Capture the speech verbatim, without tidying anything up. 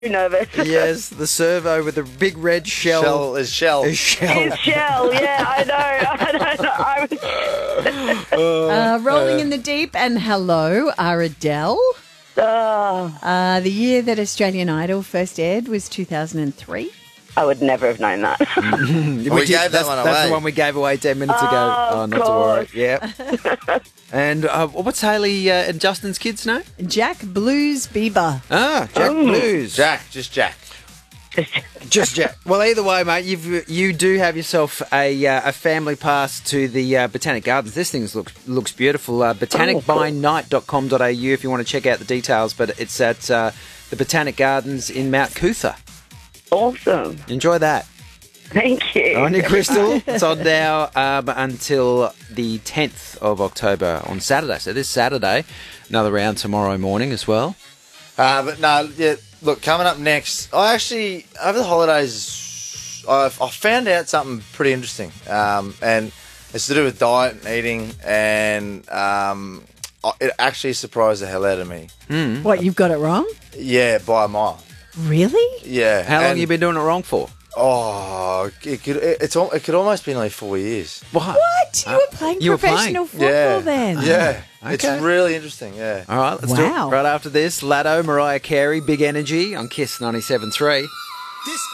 nervous. Yes, the servo with the big red shell. Shell is shell. Is shell. It's Shell, yeah, I know. I know. I was, Uh, rolling in the deep and hello are Adele. oh, Uh, the year that Australian Idol first aired was two thousand three. I would never have known that. We gave that that's, one That's away. the one we gave away ten minutes ago. Oh, Oh, of not to worry. course. Yeah. And uh, what's Hayley uh, and Justin's kids' name? Jack Blues Bieber. Ah, Jack Blues. Jack, just Jack. Just Jack. Well, either way, mate, you've you do have yourself a uh, a family pass to the uh, Botanic Gardens. This thing looks looks beautiful. Uh, botanic by night dot com dot a u if you want to check out the details. But it's at uh, the Botanic Gardens in Mount Cootha. Awesome. Enjoy that. Thank you. On your Crystal. It's on now um, until the tenth of October on Saturday. So this Saturday, another round tomorrow morning as well. Uh, but no, yeah, look, coming up next, I actually, over the holidays, I, I found out something pretty interesting. Um, and it's to do with diet and eating, and um, I- it actually surprised the hell out of me. What, you've got it wrong? Yeah, by a mile. Really? Yeah. How long and- have you been doing it wrong for? Oh, it could, it, it's, al- it could almost be nearly four years. What? What? You were playing you were professional playing? football Yeah. then? Yeah. Okay. It's really interesting, yeah. All right, let's do Wow. it. Right after this, Laddo, Mariah Carey, Big Energy on Kiss ninety-seven point three.